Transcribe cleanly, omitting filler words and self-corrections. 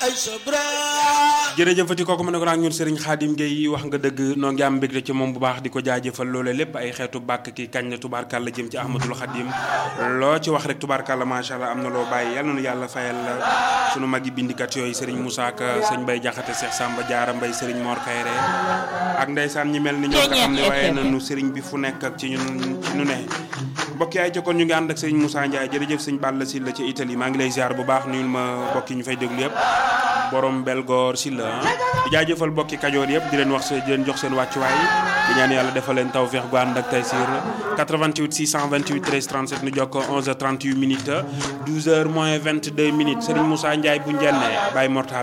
jërëjëfati kooku ma ne ko nag ñun Serigne Khadim Gueye wax nga dëgg noo ngi am mbégte ci moom bu baax di ko jaajëfal loole lépp ay xeetu bàkk ki kañ la tubaarkàlla jëm ci Ahmadul Khadim loo ci wax rek tubaarkàlla macha allah am na loo bàyyi yal na nu yàlla fayal sunu mag yi bindikat yooyu Serigne Moussa Ka sëñ Bay Jaxate Cheikh Samba Diarra Mbay Serigne Mor Kayre ak ndeysaan ñi mel ni ñoo nga xam ne waaye nañu Serigne bi fu nekk ak ci ñun ci nu ne mbokk yaay ci kon ñu ngi ànd ak Serigne Moussa Ndiaye jërëjëf sëñ Balla Sylla ci Italie maa ngi lay ziar bu baax nuyul ma mbokk yi ñu fay déglu yëpp borom Belgoor Sylla di jaajëfal bokki Kajoor yëpp di leen wax di leen jox seen wàccuwaay di ñaan yàlla defal leen tawfeex gu ànd ak taysiir 88 628 13 37 nu jokko 11h38 minutes 12h moins 22 minutes Serigne Moussa Ndiaye bu njenne Baye Mortal